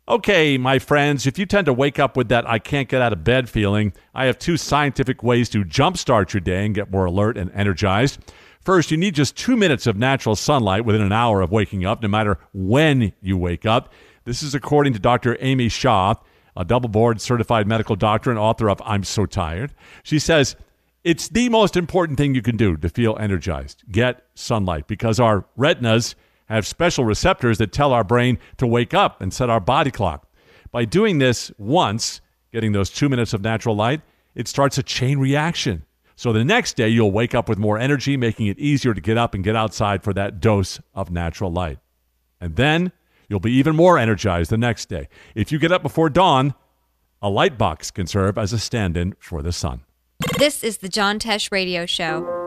Okay, my friends, if you tend to wake up with that I can't get out of bed feeling, I have 2 scientific ways to jumpstart your day and get more alert and energized. First, you need just 2 minutes of natural sunlight within an hour of waking up, no matter when you wake up. This is according to Dr. Amy Shah, a double-board certified medical doctor and author of I'm So Tired. She says, it's the most important thing you can do to feel energized. Get sunlight, because our retinas have special receptors that tell our brain to wake up and set our body clock. By doing this once, getting those 2 minutes of natural light, it starts a chain reaction. So the next day, you'll wake up with more energy, making it easier to get up and get outside for that dose of natural light. And then you'll be even more energized the next day. If you get up before dawn, a light box can serve as a stand-in for the sun. This is the John Tesh Radio Show.